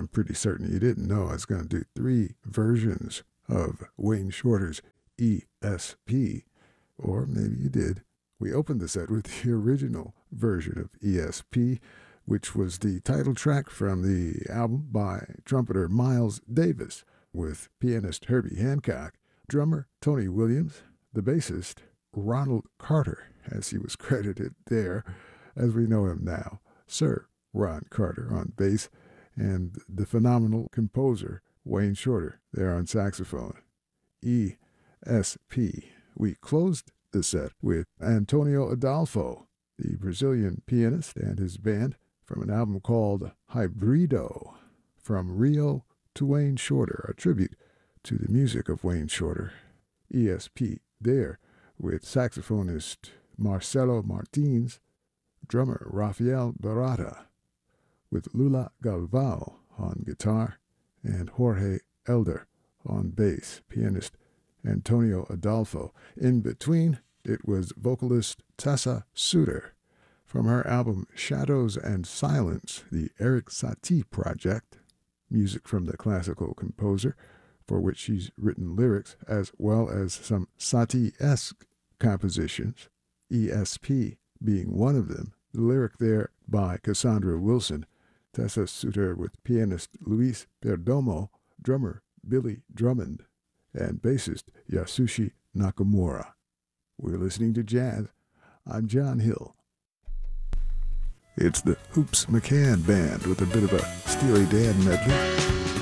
I'm pretty certain you didn't know I was going to do 3 versions of Wayne Shorter's ESP, or maybe you did. We opened the set with the original version of ESP, which was the title track from the album by trumpeter Miles Davis, with pianist Herbie Hancock, drummer Tony Williams, the bassist Ronald Carter, as he was credited there, as we know him now, Sir Ron Carter on bass, and the phenomenal composer Wayne Shorter there on saxophone. ESP. We closed the set with Antonio Adolfo, the Brazilian pianist, and his band from an album called Hybrido, From Rio to Wayne Shorter, a tribute to the music of Wayne Shorter. ESP there with saxophonist Marcelo Martins, drummer Rafael Barata, with Lula Galvao on guitar, and Jorge Elder on bass, pianist Antonio Adolfo. In between, it was vocalist Tessa Suter from her album Shadows and Silence, the Eric Satie Project, music from the classical composer, for which she's written lyrics, as well as some Satie-esque compositions, ESP being one of them. The lyric there by Cassandra Wilson, Tessa Suter with pianist Luis Perdomo, drummer Billy Drummond, and bassist Yasushi Nakamura. We're listening to jazz. I'm John Hill. It's the Hoops McCann Band with a bit of a Steely Dan medley.